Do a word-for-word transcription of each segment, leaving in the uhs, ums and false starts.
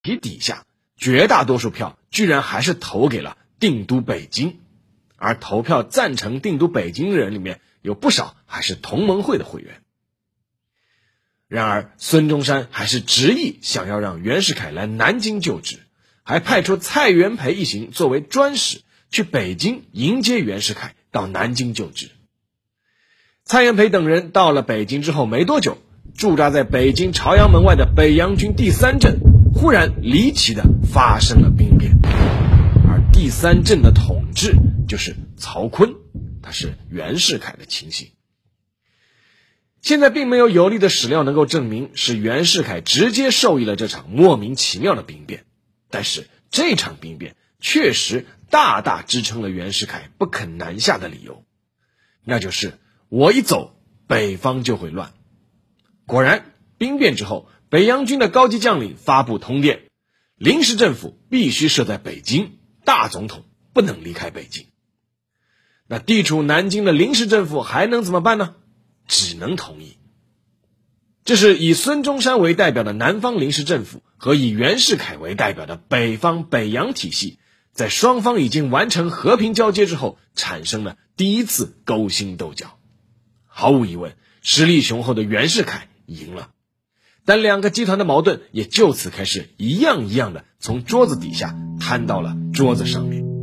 题底下，绝大多数票居然还是投给了定都北京，而投票赞成定都北京的人里面有不少还是同盟会的会员。然而孙中山还是执意想要让袁世凯来南京就职，还派出蔡元培一行作为专使去北京迎接袁世凯到南京就职。蔡元培等人到了北京之后没多久，驻扎在北京朝阳门外的北洋军第三镇忽然离奇的发生了兵变，而第三镇的统治就是曹锟，他是袁世凯的亲信。现在并没有有力的史料能够证明是袁世凯直接受益了这场莫名其妙的兵变，但是这场兵变确实大大支撑了袁世凯不肯南下的理由，那就是我一走，北方就会乱。果然，兵变之后，北洋军的高级将领发布通电，临时政府必须设在北京，大总统不能离开北京。那地处南京的临时政府还能怎么办呢？只能同意。这是以孙中山为代表的南方临时政府和以袁世凯为代表的北方北洋体系，在双方已经完成和平交接之后，产生了第一次勾心斗角。毫无疑问，实力雄厚的袁世凯赢了，但两个集团的矛盾也就此开始一样一样的从桌子底下摊到了桌子上面。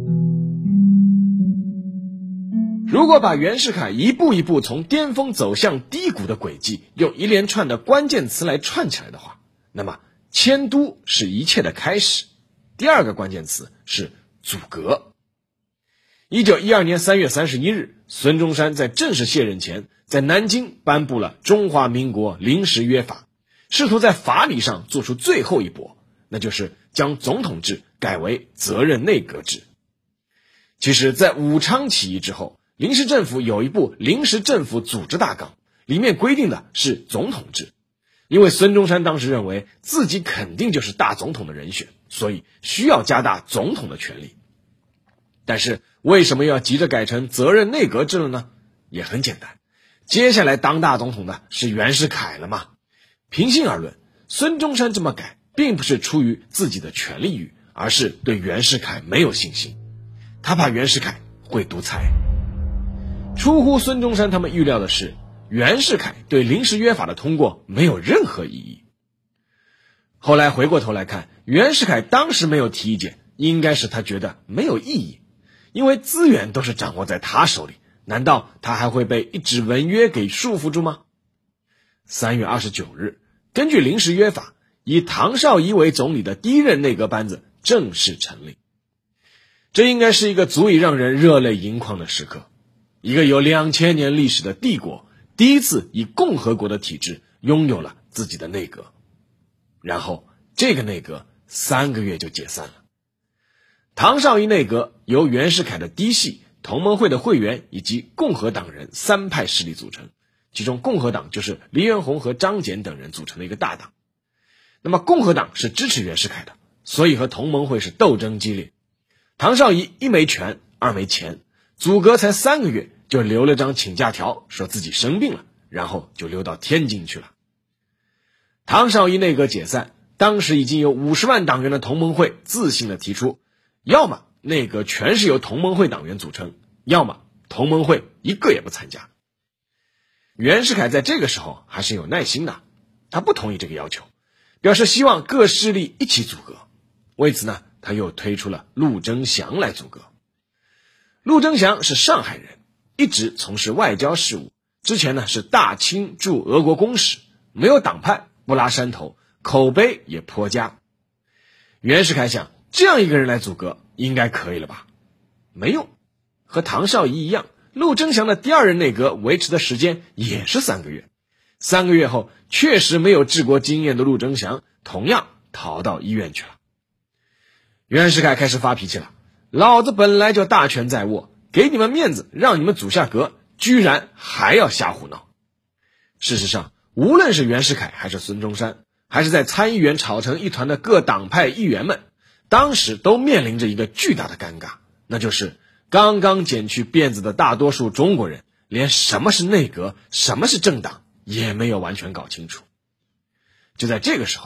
如果把袁世凯一步一步从巅峰走向低谷的轨迹用一连串的关键词来串起来的话，那么迁都是一切的开始，第二个关键词是阻隔。一九一二年三月三十一日，孙中山在正式卸任前，在南京颁布了中华民国临时约法，试图在法理上做出最后一搏，那就是将总统制改为责任内阁制。其实在武昌起义之后，临时政府有一部临时政府组织大纲，里面规定的是总统制。因为孙中山当时认为自己肯定就是大总统的人选，所以需要加大总统的权力。但是为什么要急着改成责任内阁制了呢？也很简单，接下来当大总统的是袁世凯了嘛。平心而论，孙中山这么改并不是出于自己的权力欲，而是对袁世凯没有信心，他怕袁世凯会独裁。出乎孙中山他们预料的是，袁世凯对临时约法的通过没有任何意义。后来回过头来看，袁世凯当时没有提意见，应该是他觉得没有意义，因为资源都是掌握在他手里，难道他还会被一纸文约给束缚住吗？三月二十九日，根据临时约法，以唐绍仪为总理的第一任内阁班子正式成立。这应该是一个足以让人热泪盈眶的时刻。一个有两千年历史的帝国，第一次以共和国的体制拥有了自己的内阁。然后这个内阁三个月就解散了。唐绍仪内阁由袁世凯的嫡系、同盟会的会员以及共和党人三派势力组成，其中共和党就是黎元洪和张謇等人组成的一个大党。那么共和党是支持袁世凯的，所以和同盟会是斗争激烈。唐绍仪一没权，二没钱，阻隔才三个月就留了张请假条，说自己生病了，然后就溜到天津去了。唐绍仪内阁解散，当时已经有五十万党员的同盟会自信地提出，要么内阁全是由同盟会党员组成，要么同盟会一个也不参加。袁世凯在这个时候还是有耐心的，他不同意这个要求，表示希望各势力一起阻隔。为此呢，他又推出了陆征祥来阻隔。陆征祥是上海人，一直从事外交事务，之前呢是大清驻俄国公使，没有党派，不拉山头，口碑也颇佳。袁世凯想，这样一个人来阻隔应该可以了吧？没用，和唐绍仪一样，陆征祥的第二任内阁维持的时间也是三个月。三个月后，确实没有治国经验的陆征祥同样逃到医院去了。袁世凯开始发脾气了，老子本来就大权在握，给你们面子让你们阻下阁，居然还要瞎胡闹。事实上，无论是袁世凯还是孙中山，还是在参议员吵成一团的各党派议员们，当时都面临着一个巨大的尴尬，那就是刚刚剪去辫子的大多数中国人，连什么是内阁，什么是政党也没有完全搞清楚。就在这个时候，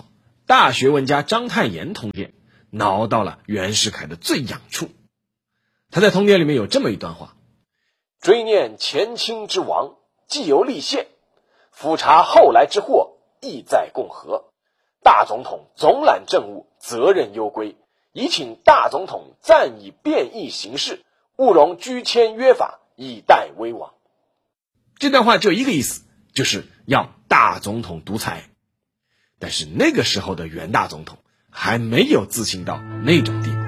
大学问家章太炎通电，挠到了袁世凯的最痒处。他在通电里面有这么一段话：追念前清之亡，既由立宪，俯察后来之祸，意在共和。大总统总揽政务，责任攸归，宜请大总统暂以变异行事，勿容居签约法，以待危亡。这段话就一个意思，就是要大总统独裁。但是那个时候的袁大总统还没有自信到那种地步。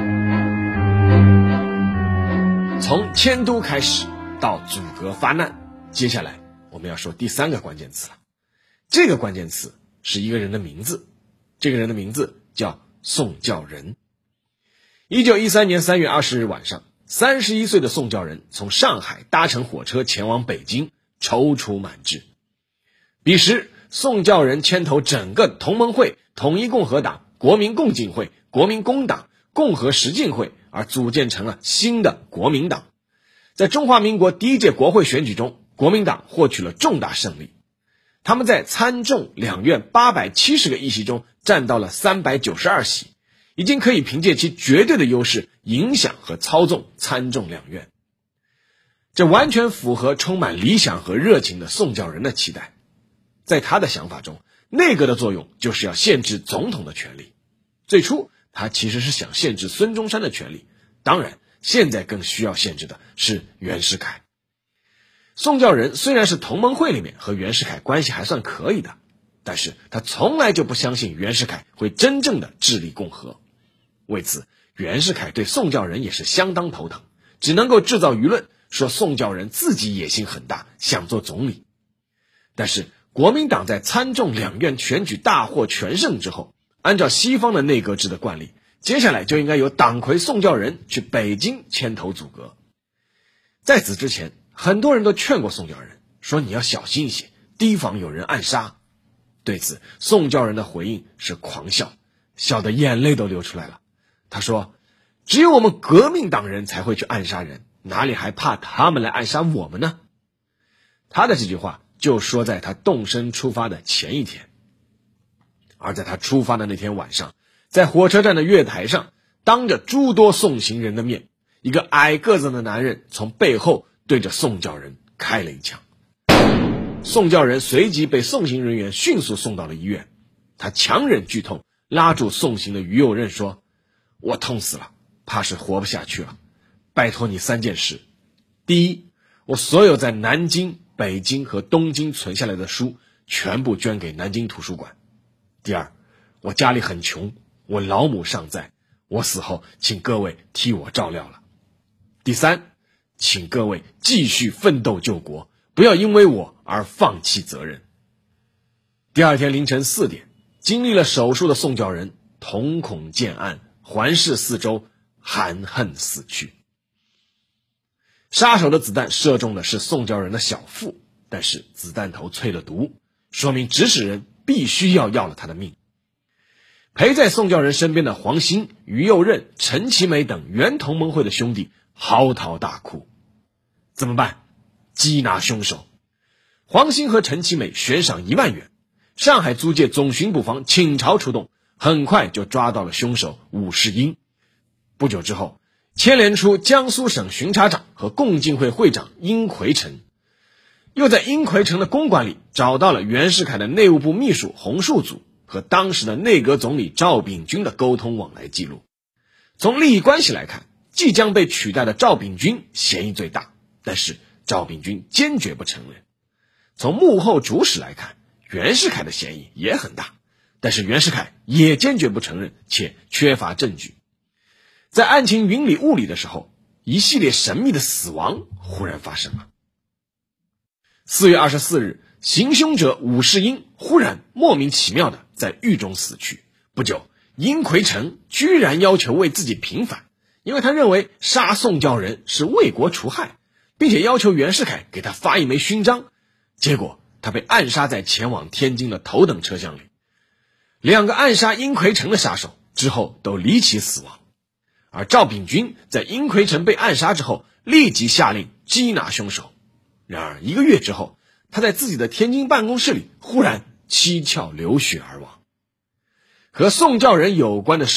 从迁都开始到阻隔发难，接下来我们要说第三个关键词了。这个关键词是一个人的名字，这个人的名字叫宋教仁。一九一三年三月二十日晚上，三十一岁的宋教仁从上海搭乘火车前往北京，踌躇满志。彼时宋教仁牵头整个同盟会、统一共和党、国民共进会、国民工党、共和实进会而组建成了新的国民党。在中华民国第一届国会选举中，国民党获取了重大胜利。他们在参众两院八百七十个议席中占到了三百九十二席，已经可以凭借其绝对的优势影响和操纵参众两院。这完全符合充满理想和热情的宋教仁的期待。在他的想法中，内阁的作用就是要限制总统的权力。最初他其实是想限制孙中山的权力，当然现在更需要限制的是袁世凯。宋教仁虽然是同盟会里面和袁世凯关系还算可以的，但是他从来就不相信袁世凯会真正的治理共和。为此，袁世凯对宋教仁也是相当头疼，只能够制造舆论说宋教仁自己野心很大，想做总理。但是国民党在参众两院选举大获全胜之后，按照西方的内阁制的惯例，接下来就应该由党魁宋教仁去北京牵头阻隔。在此之前，很多人都劝过宋教仁，说你要小心一些，提防有人暗杀。对此，宋教仁的回应是狂笑，笑得眼泪都流出来了。他说，只有我们革命党人才会去暗杀人，哪里还怕他们来暗杀我们呢？他的这句话就说在他动身出发的前一天。而在他出发的那天晚上，在火车站的月台上，当着诸多送行人的面，一个矮个子的男人从背后对着宋教仁开了一枪。宋教仁随即被送行人员迅速送到了医院。他强忍剧痛，拉住送行的于右任说，我痛死了，怕是活不下去了，拜托你三件事。第一，我所有在南京、北京和东京存下来的书全部捐给南京图书馆。第二，我家里很穷，我老母尚在，我死后请各位替我照料了。第三，请各位继续奋斗救国，不要因为我而放弃责任。第二天凌晨四点，经历了手术的宋教仁瞳孔渐暗，环视四周，含恨死去。杀手的子弹射中的是宋教仁的小腹，但是子弹头淬了毒，说明指使人必须要要了他的命。陪在宋教仁身边的黄兴、于右任、陈其美等原同盟会的兄弟嚎啕大哭。怎么办？缉拿凶手。黄兴和陈其美悬赏一万元，上海租界总巡捕房倾巢出动，很快就抓到了凶手武世英。不久之后，牵连出江苏省巡察长和共进会会长殷奎成，又在殷奎成的公馆里找到了袁世凯的内务部秘书洪树祖和当时的内阁总理赵秉钧的沟通往来记录。从利益关系来看，即将被取代的赵秉钧嫌疑最大，但是赵秉钧坚决不承认。从幕后主使来看，袁世凯的嫌疑也很大，但是袁世凯也坚决不承认，且缺乏证据。在案情云里雾里的时候，一系列神秘的死亡忽然发生了。四月二十四日，行凶者武世英忽然莫名其妙的在狱中死去。不久，殷奎成居然要求为自己平反，因为他认为杀宋教仁是为国除害，并且要求袁世凯给他发一枚勋章。结果他被暗杀在前往天津的头等车厢里。两个暗杀殷奎成的杀手之后都离奇死亡，而赵秉钧在殷奎成被暗杀之后立即下令缉拿凶手。然而一个月之后，他在自己的天津办公室里忽然七窍流血而亡。 和宋教仁有关的